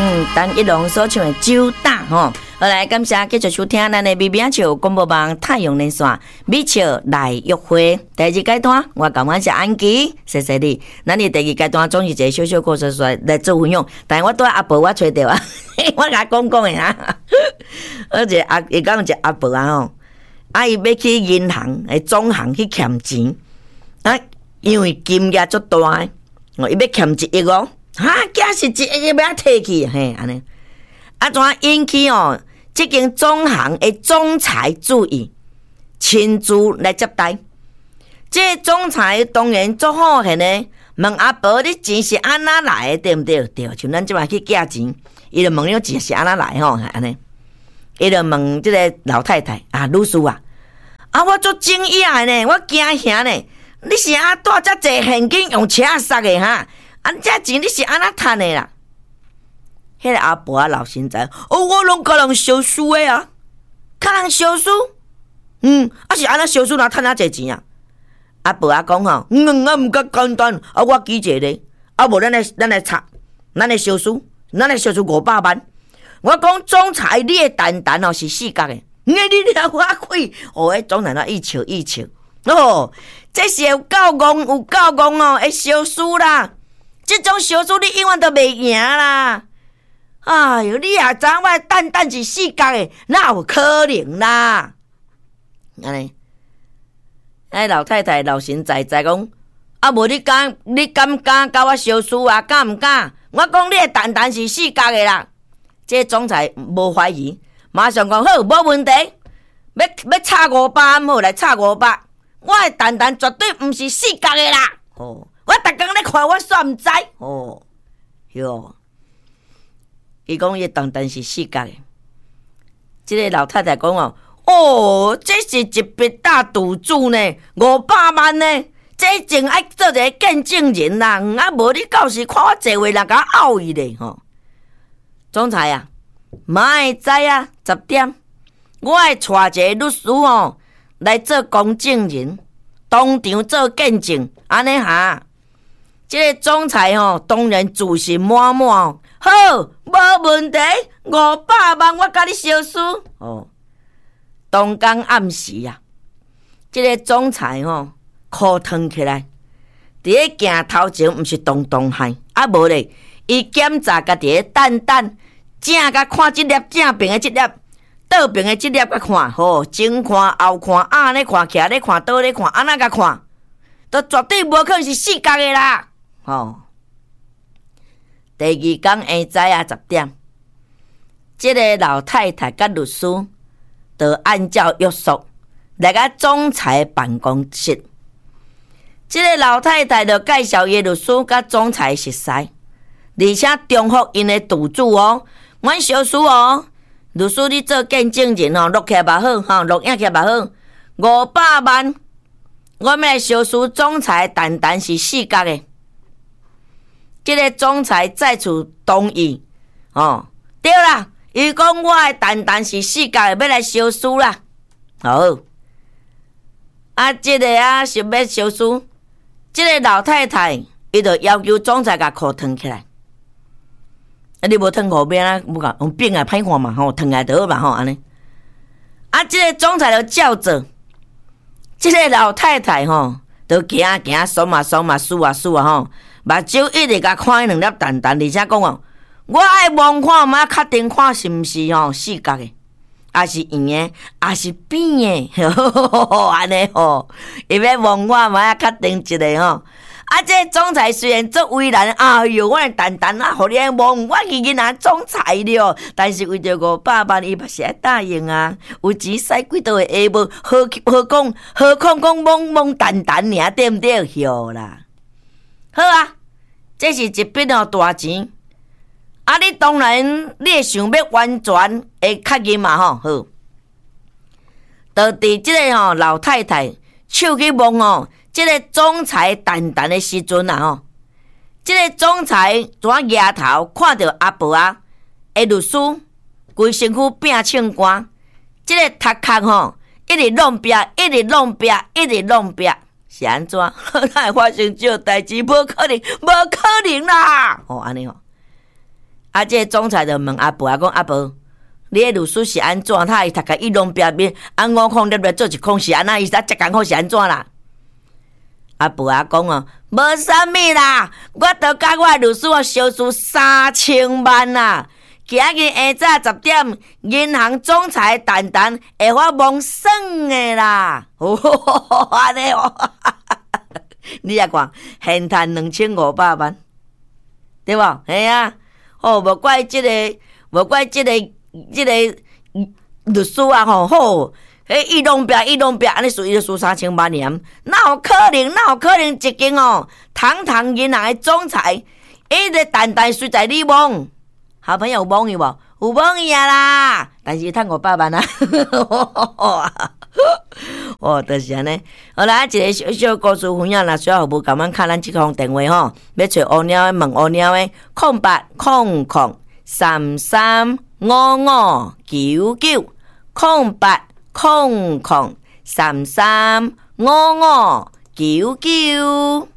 陈一龙所唱的《酒打》吼，好来感谢继续收听咱的美美笑广播网太阳连线美笑来约会第二阶段，我感谢安琪，谢谢你。咱的第二阶段总是一个小小故事出来做分享，但是我对阿婆我找到啊，我甲讲的啊，而且伊讲一个阿婆啊吼，伊要去银行诶总行去欠钱，啊，因为金额足大诶，伊要欠1亿哦。假是1亿要摕去，嘿，安尼，怎引起这间总行的总裁注意，亲自来接待。这总裁当然足好现的，问阿婆你钱是安那来的，对不对？对，像咱即摆去寄钱，伊就问你钱是安那来吼，安尼，伊就问这个老太太女士我足惊讶的呢，我惊吓呢，你是带遮济现金用车塞的哈？这钱你是安那赚的啦？迄个阿婆老实在，我拢甲人小输的啊，甲人小输，是安那小输哪赚啊济钱啊？阿婆讲吼，毋甲简单，我记者咧，无咱来查，咱来小输500万。我讲总裁你的蛋蛋是四角的，你了我开，迄总裁一笑，这是有够戆会小输啦。这种小输你永远都袂赢啦！哎哟，你也知我蛋是四角的，哪有可能啦？安尼，老太太老神在讲，无你敢甲我小输啊？敢毋敢？我讲你的蛋是四角的啦。这总裁无怀疑，马上讲好，无问题。要差500，好来差500。我的蛋绝对毋是四角的啦！我逐工咧看，我煞毋知哟。伊讲伊蛋是四角的，即个老太太讲这是一笔大赌注呢，500万呢，这真爱做一个见证人啦，无你到时看我坐位人甲拗伊咧总裁嘛会知10点，我会带一个律师来做公证人，当场做见证，安尼哈。这个总裁当然自信满满，好，无问题，500万我甲你小输当天暗时这个总裁裤脱起来，伫咧镜头前毋是动喊，无咧，伊检查家己的蛋，正甲看这粒正边的这粒，倒边的这粒甲看，前看后看，安尼看，徛咧看，倒咧看，安那甲看，都绝对无可能是四角的啦。第二天下午10点，这个老太太甲律师就按照约束来个总裁办公室。这个老太太就介绍伊律师甲总裁熟悉，而且重复因的赌注阮小叔律师你做见证人录起来嘛好录影起来嘛好，500万，我们的小叔总裁蛋是四角的。这个总裁再次同意对啦，伊讲我的蛋是四角的，要来小输啦。好，这个想要小输，这个老太太伊就要求总裁甲裤脱起来。你无脱后边不讲用柄歹看嘛脱来就好嘛安尼。这个总裁就照做，这个老太太就行爽嘛输目睭一直甲看2粒蛋，而且讲我爱望看嘛，确定看是毋是四角的，还是圆的，还是扁的，安尼伊要望我嘛，确定一个这总裁虽然做为难，哎哟，我的蛋互你望，我囡仔总裁了，但是为着500万，伊嘛是爱答应有钱使几多的下无，何况讲望蛋尔，对不对？哟啦。好这是一笔大钱，你当然你会想要完全会确认嘛好，就伫这个老太太手去摸这个总裁蛋的时阵这个总裁怎摇头看到阿婆的律师规身躯变唱歌，这个头壳一直弄壁，是安怎？哪会发生这种代志？无可能啦！安尼这个总裁就问阿婆讲阿婆，你的律师是安怎？他读个一龙表面按5空对不对？做一空是安那意思？这艰苦是安怎啦？阿婆讲哦，无啥物啦，我都甲我律师烧出3000万啦。今日下早10点，银行总裁蛋蛋会发蒙算的啦。安尼哦，你也讲现赚2500万，对无？嘿啊，无怪即个律师啊，好。伊拢拼，安尼输伊就输3000万年，哪有可能一间堂堂银行的总裁，个蛋蛋随在你蒙，好朋友有蒙伊无？有蒙伊啊啦，但是赚500万啊，就是安尼。好啦，一个小小故事分享啦，需要无感觉卡咱这通电话吼，要找乌鸟的问乌鸟的08003355990800335599。